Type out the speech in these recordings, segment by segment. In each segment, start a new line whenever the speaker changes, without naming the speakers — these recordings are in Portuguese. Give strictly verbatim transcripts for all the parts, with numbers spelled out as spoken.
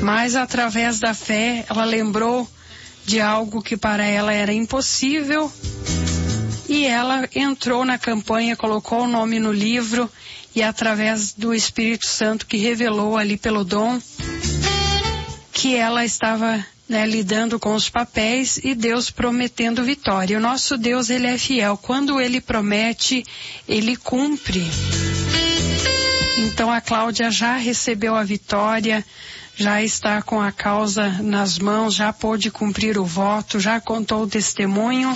Mas através da fé, ela lembrou de algo que para ela era impossível e ela entrou na campanha, colocou o nome no livro e através do Espírito Santo que revelou ali pelo dom que ela estava, né, lidando com os papéis e Deus prometendo vitória. O nosso Deus, ele é fiel. Quando ele promete, ele cumpre. Então a Cláudia já recebeu a vitória, já está com a causa nas mãos, já pôde cumprir o voto, já contou o testemunho.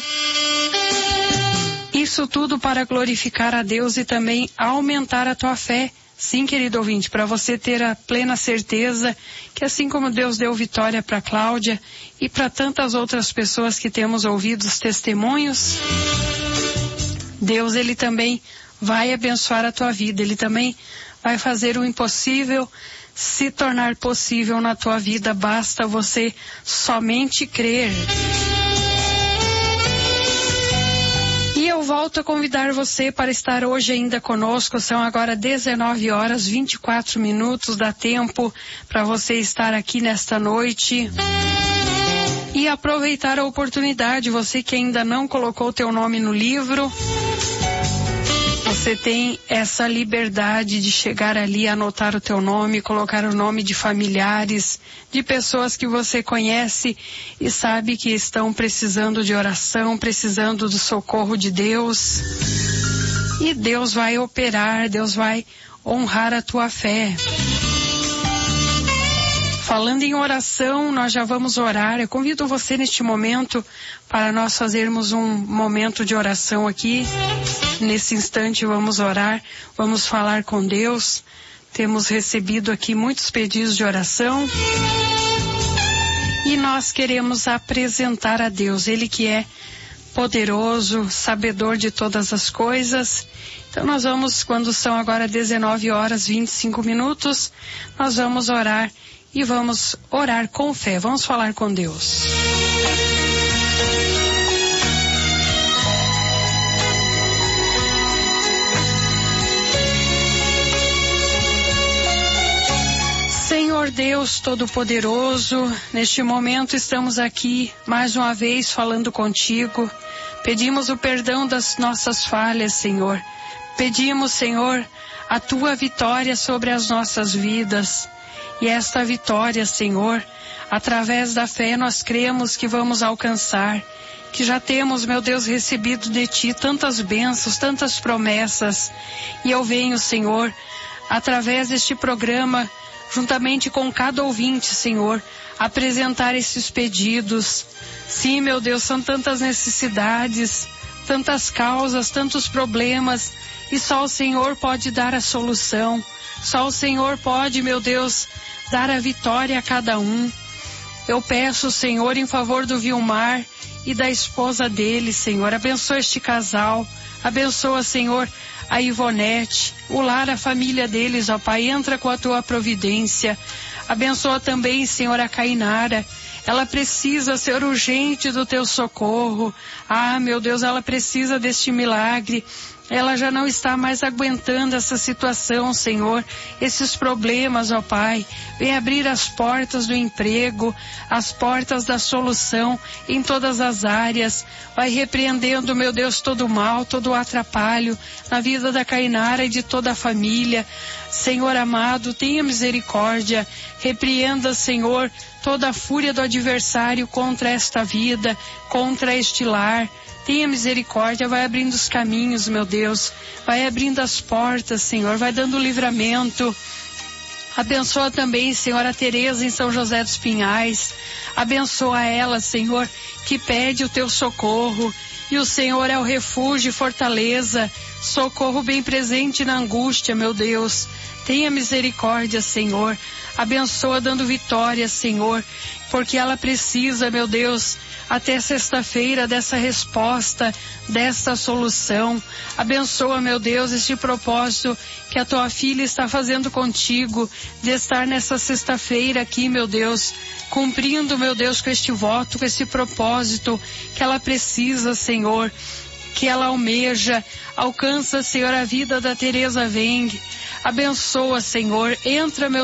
Isso tudo para glorificar a Deus e também aumentar a tua fé. Sim, querido ouvinte, para você ter a plena certeza que assim como Deus deu vitória para Cláudia e para tantas outras pessoas que temos ouvido os testemunhos, Deus, ele também vai abençoar a tua vida, ele também vai fazer o impossível se tornar possível na tua vida, basta você somente crer. E eu volto a convidar você para estar hoje ainda conosco. São agora dezenove horas, vinte e quatro minutos. Dá tempo para você estar aqui nesta noite e aproveitar a oportunidade. Você que ainda não colocou o teu nome no livro, você tem essa liberdade de chegar ali, anotar o teu nome, colocar o nome de familiares, de pessoas que você conhece e sabe que estão precisando de oração, precisando do socorro de Deus. E Deus vai operar, Deus vai honrar a tua fé. Falando em oração, nós já vamos orar. Eu convido você neste momento para nós fazermos um momento de oração aqui. Nesse instante vamos orar, vamos falar com Deus. Temos recebido aqui muitos pedidos de oração. E nós queremos apresentar a Deus, Ele que é poderoso, sabedor de todas as coisas. Então nós vamos, quando são agora dezenove horas e vinte e cinco minutos, nós vamos orar. E vamos orar com fé, vamos falar com Deus. Senhor Deus Todo-Poderoso, neste momento estamos aqui mais uma vez falando contigo. Pedimos o perdão das nossas falhas, Senhor. Pedimos, Senhor, a tua vitória sobre as nossas vidas. E esta vitória, Senhor, através da fé nós cremos que vamos alcançar, que já temos, meu Deus, recebido de Ti tantas bênçãos, tantas promessas. E eu venho, Senhor, através deste programa, juntamente com cada ouvinte, Senhor, apresentar esses pedidos. Sim, meu Deus, são tantas necessidades, tantas causas, tantos problemas, e só o Senhor pode dar a solução. Só o Senhor pode, meu Deus, dar a vitória a cada um. Eu peço, Senhor, em favor do Vilmar e da esposa dele, Senhor. Abençoa este casal. Abençoa, Senhor, a Ivonete, o lar, a família deles, ó Pai. Entra com a tua providência. Abençoa também, Senhor, a Cainara. Ela precisa ser urgente do teu socorro. Ah, meu Deus, ela precisa deste milagre. Ela já não está mais aguentando essa situação, Senhor, esses problemas, ó Pai. Vem abrir as portas do emprego, as portas da solução em todas as áreas. Vai repreendendo, meu Deus, todo o mal, todo o atrapalho na vida da Cainara e de toda a família. Senhor amado, tenha misericórdia. Repreenda, Senhor, toda a fúria do adversário contra esta vida, contra este lar. Tenha misericórdia, vai abrindo os caminhos, meu Deus. Vai abrindo as portas, Senhor. Vai dando livramento. Abençoa também, Senhor, a Tereza em São José dos Pinhais. Abençoa ela, Senhor, que pede o teu socorro. E o Senhor é o refúgio e fortaleza. Socorro bem presente na angústia, meu Deus. Tenha misericórdia, Senhor. Abençoa dando vitória, Senhor. Porque ela precisa, meu Deus, até sexta-feira dessa resposta, dessa solução. Abençoa, meu Deus, este propósito que a tua filha está fazendo contigo, de estar nessa sexta-feira aqui, meu Deus, cumprindo, meu Deus, com este voto, com esse propósito que ela precisa, Senhor, que ela almeja. Alcança, Senhor, a vida da Tereza Weng. Abençoa, Senhor. Entra, meu